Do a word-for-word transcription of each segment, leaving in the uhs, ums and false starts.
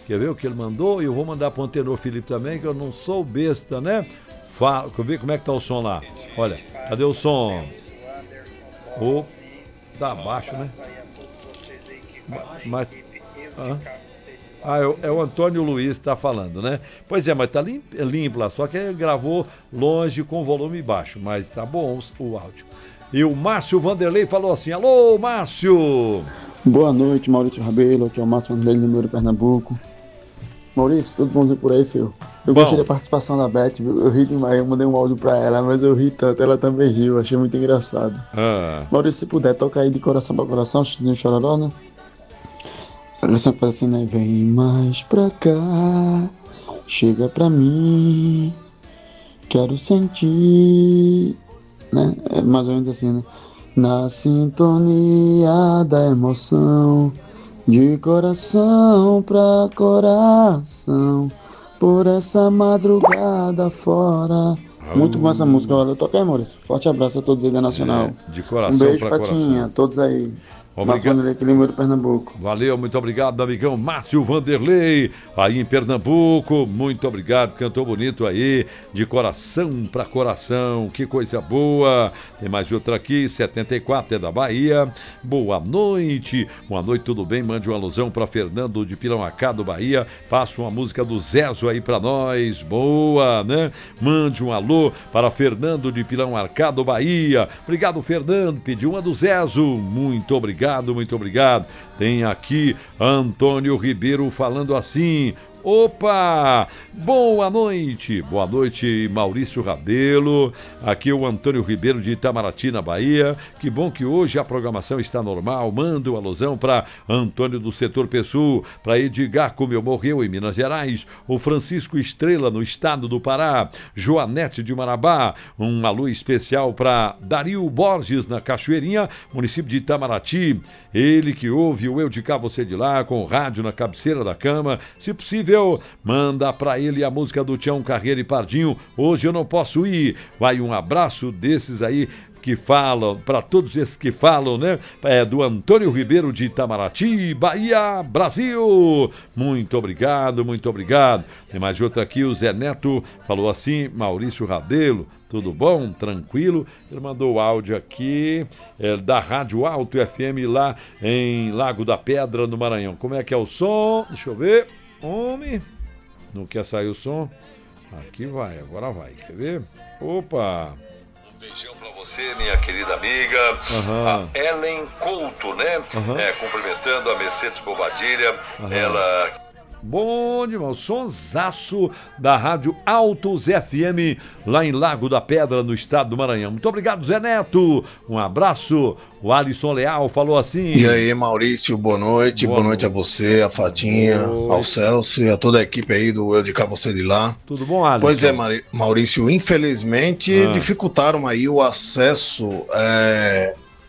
Quer ver o que ele mandou? E eu vou mandar para o Antenor Felipe também, que eu não sou besta, né? Fala, quer ver como é que tá o som lá? Olha, cadê o som? Oh, tá baixo, né? Mas... Ah, ah é, o, é o Antônio Luiz que tá falando, né? Pois é, mas tá limpo, limpo lá, só que ele gravou longe com volume baixo, mas tá bom o, o áudio. E o Márcio Vanderlei falou assim: alô, Márcio! Boa noite, Maurício Rabelo, aqui é o Márcio Vanderlei de Limeiro, Pernambuco. Maurício, tudo bom por aí, filho? Eu bom. Gostei da participação da Beth, eu ri demais, eu mandei um áudio pra ela, mas eu ri tanto, ela também riu, achei muito engraçado. Ah. Maurício, se puder, toca aí de coração pra coração, Chidinho Chororó, né? Ela sempre fala assim, né? Vem mais pra cá, chega pra mim, quero sentir, né? É mais ou menos assim, né? Na sintonia da emoção, de coração pra coração, por essa madrugada fora. Uh. Muito boa essa música, valeu. Toca aí, Maurício. Forte abraço a todos aí da Nacional. É, de coração um beijo, pra Fatinha, coração. todos aí. Obrigado. Vanderlei, Pernambuco. Valeu, muito obrigado, amigão Márcio Vanderlei, aí em Pernambuco. Muito obrigado, cantou bonito aí, de coração para coração, que coisa boa. Tem mais outra aqui, setenta e quatro, é da Bahia. Boa noite, boa noite, tudo bem? Mande uma alusão para Fernando de Piramacá, do Bahia. Passa uma música do Zezo aí para nós, boa, né? Mande um alô para Fernando de Piramacá, do Bahia. Obrigado, Fernando, pediu uma do Zezo, muito obrigado. Obrigado, muito obrigado. Tem aqui Antônio Ribeiro falando assim: opa, boa noite, boa noite, Maurício Rabelo, aqui o Antônio Ribeiro de Itamaraty, na Bahia. Que bom que hoje a programação está normal. Manda uma alusão para Antônio do Setor Pessul, para Edgar, como eu morreu em Minas Gerais, o Francisco Estrela, no estado do Pará, Joanete de Marabá, um alô especial para Dario Borges, na Cachoeirinha, município de Itamaraty, ele que ouve o Eu de Cá, Você de Lá, com o rádio na cabeceira da cama, se possível, manda pra ele a música do Tião Carreira e Pardinho, Hoje Eu Não Posso Ir. Vai um abraço desses aí que falam, para todos esses que falam, né? É do Antônio Ribeiro de Itamaraty, Bahia, Brasil. Muito obrigado, muito obrigado. Tem mais outra aqui, o Zé Neto falou assim: Maurício Rabelo, tudo bom? Tranquilo? Ele mandou o áudio aqui é, da Rádio Alto F M lá em Lago da Pedra, no Maranhão. Como é que é o som? Deixa eu ver. Homem, não quer sair o som? Aqui vai, agora vai, quer ver? Opa! Um beijão pra você, minha querida amiga, uhum. A Ellen Couto, né? Uhum. É, cumprimentando a Mercedes Bobadilha, uhum. Ela... Bom demais, sonsaço da Rádio Altos F M, lá em Lago da Pedra, no estado do Maranhão. Muito obrigado, Zé Neto. Um abraço. O Alisson Leal falou assim: e aí, Maurício, boa noite. Boa, boa noite a você, a Fatinha, ao Celso e a toda a equipe aí do Eu de Cá, Você de Lá. Tudo bom, Alisson? Pois é, Maurício, infelizmente ah. dificultaram aí o acesso é,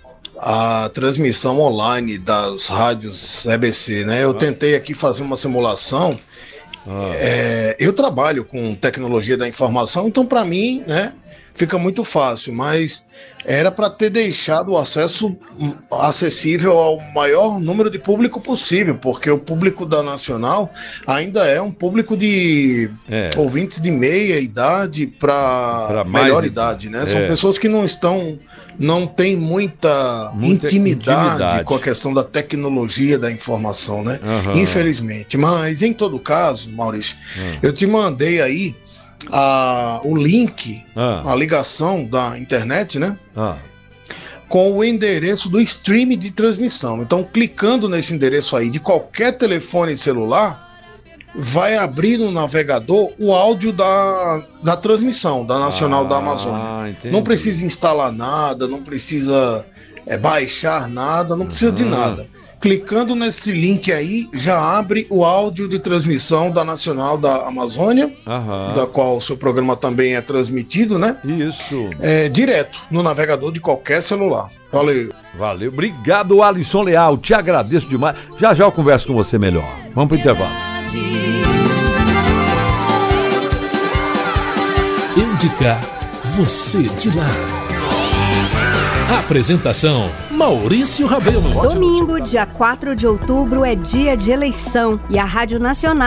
à transmissão online das rádios E B C, né? Eu ah. tentei aqui fazer uma simulação. Ah. É, eu trabalho com tecnologia da informação, então para mim, né, fica muito fácil, mas era para ter deixado o acesso acessível ao maior número de público possível, porque o público da Nacional ainda é um público de é. ouvintes de meia idade para melhor idade, né? É. São pessoas que não estão, não têm muita, muita intimidade, intimidade com a questão da tecnologia da informação, né? Uhum. Infelizmente. Mas, em todo caso, Maurício, uhum. eu te mandei aí A, o link, ah. a ligação da internet, né? Ah. Com o endereço do stream de transmissão. Então, clicando nesse endereço aí de qualquer telefone celular, vai abrir no navegador o áudio da, da transmissão da Nacional ah, da Amazônia. Entendi. Não precisa instalar nada, não precisa é, baixar nada, não precisa uhum. de nada. Clicando nesse link aí, já abre o áudio de transmissão da Nacional da Amazônia, uhum. da qual o seu programa também é transmitido, né? Isso. É, direto no navegador de qualquer celular. Valeu. Valeu. Obrigado, Alisson Leal. Te agradeço demais. Já já eu converso com você melhor. Vamos pro intervalo. Eu de cá, você de lá. Apresentação: Maurício Rabelo. Domingo, dia quatro de outubro, é dia de eleição e a Rádio Nacional